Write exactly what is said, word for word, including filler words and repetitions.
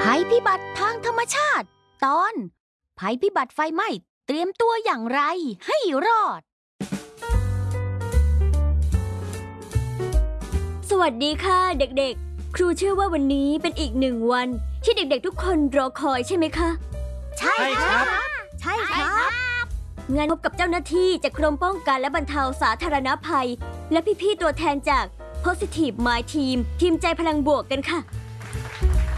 ภัยพิบัติทางธรรมชาติตอนภัยพิบัติไฟไหม้เตรียมตัวอย่างไรให้รอดสวัสดีค่ะเด็กๆครูเชื่อว่าวันนี้เป็นอีกหนึ่งวันที่เด็กๆทุกคนรอคอยใช่ไหมคะใช่ครับใช่ครับงานพบกับเจ้าหน้าที่จากกรมป้องกันและบรรเทาสาธารณภัยและพี่ๆตัวแทนจาก Positive Mind Team ทีมใจพลังบวกกันค่ะ